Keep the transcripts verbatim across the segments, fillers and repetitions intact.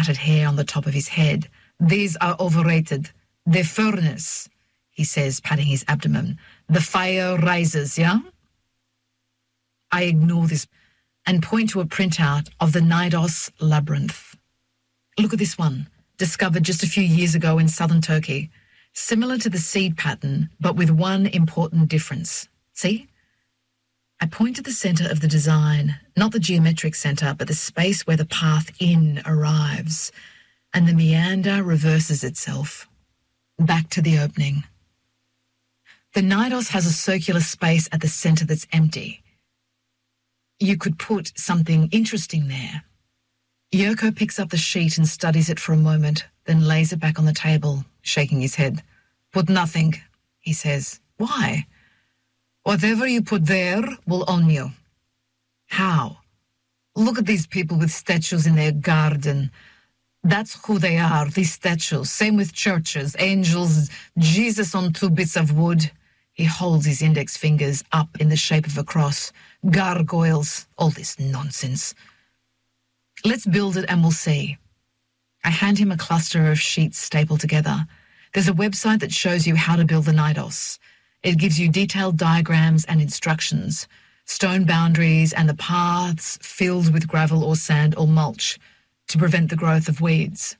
matted hair on the top of his head. These are overrated. The furnace, he says, patting his abdomen. The fire rises, yeah? I ignore this and point to a printout of the Knidos Labyrinth. Look at this one, discovered just a few years ago in southern Turkey. Similar to the seed pattern, but with one important difference. See? I point to the centre of the design, not the geometric centre, but the space where the path in arrives, and the meander reverses itself, back to the opening. The Knidos has a circular space at the centre that's empty. You could put something interesting there. Yurko picks up the sheet and studies it for a moment, then lays it back on the table, shaking his head. Put nothing, he says. Why? Whatever you put there will own you. How? Look at these people with statues in their garden. That's who they are, these statues. Same with churches, angels, Jesus on two bits of wood. He holds his index fingers up in the shape of a cross. Gargoyles, all this nonsense. Let's build it and we'll see. I hand him a cluster of sheets stapled together. There's a website that shows you how to build the Knidos. It gives you detailed diagrams and instructions, stone boundaries and the paths filled with gravel or sand or mulch to prevent the growth of weeds.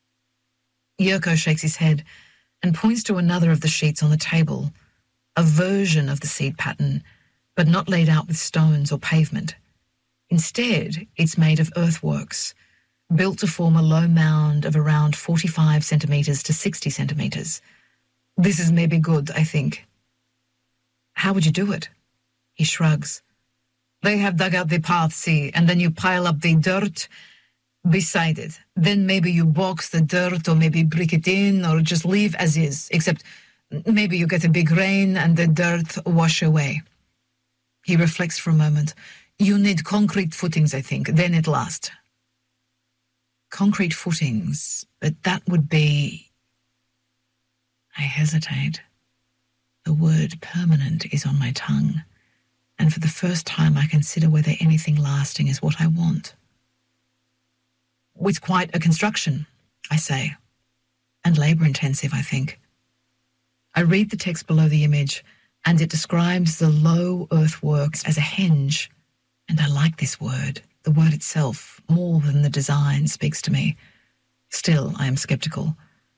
Yurko shakes his head and points to another of the sheets on the table, a version of the seed pattern, but not laid out with stones or pavement. Instead, it's made of earthworks, built to form a low mound of around forty-five centimetres to sixty centimetres. This is maybe good, I think. How would you do it? He shrugs. They have dug out the path, see, and then you pile up the dirt beside it. Then maybe you box the dirt or maybe brick it in or just leave as is, except maybe you get a big rain and the dirt wash away. He reflects for a moment. You need concrete footings, I think, then it lasts. Concrete footings, but that would be... I hesitate. The word permanent is on my tongue, and for the first time I consider whether anything lasting is what I want. It's quite a construction, I say, and labour-intensive, I think. I read the text below the image, and it describes the low earthworks as a henge, and I like this word. The word itself, more than the design, speaks to me. Still, I am sceptical.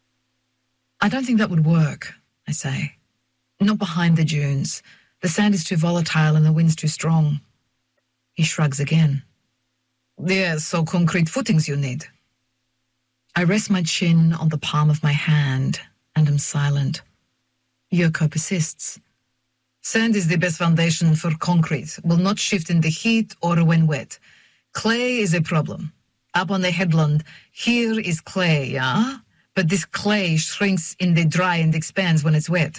I don't think that would work, I say. Not behind the dunes. The sand is too volatile and the wind's too strong. He shrugs again. Yeah, so concrete footings you need. I rest my chin on the palm of my hand and am silent. Yurko persists. Sand is the best foundation for concrete, will not shift in the heat or when wet. Clay is a problem. Up on the headland, here is clay, yeah? But this clay shrinks in the dry and expands when it's wet.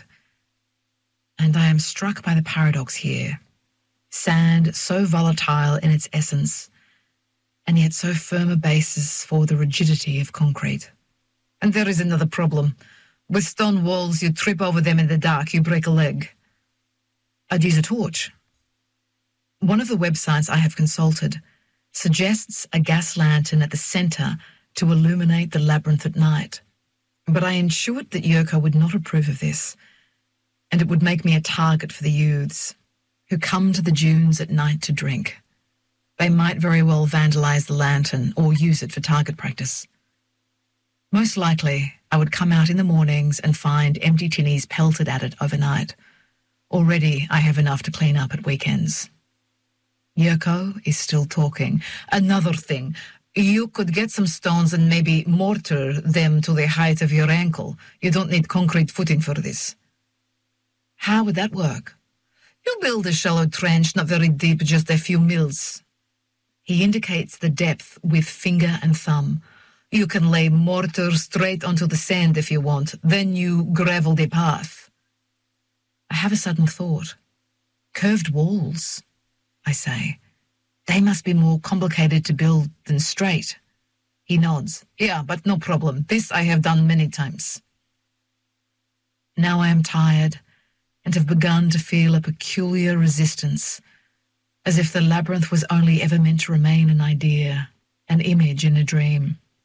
And I am struck by the paradox here. Sand so volatile in its essence, and yet so firm a basis for the rigidity of concrete. And there is another problem. With stone walls, you trip over them in the dark, you break a leg. I'd use a torch. One of the websites I have consulted suggests a gas lantern at the centre to illuminate the labyrinth at night. But I intuit that Yurko would not approve of this, and it would make me a target for the youths who come to the dunes at night to drink. They might very well vandalise the lantern or use it for target practice. Most likely, I would come out in the mornings and find empty tinnies pelted at it overnight. Already, I have enough to clean up at weekends. Yurko is still talking. Another thing, you could get some stones and maybe mortar them to the height of your ankle. You don't need concrete footing for this. How would that work? You build a shallow trench, not very deep, just a few mils. He indicates the depth with finger and thumb. You can lay mortar straight onto the sand if you want. Then you gravel the path. I have a sudden thought. Curved walls, I say. They must be more complicated to build than straight. He nods. Yeah, but no problem. This I have done many times. Now I am tired and have begun to feel a peculiar resistance, as if the labyrinth was only ever meant to remain an idea, an image in a dream.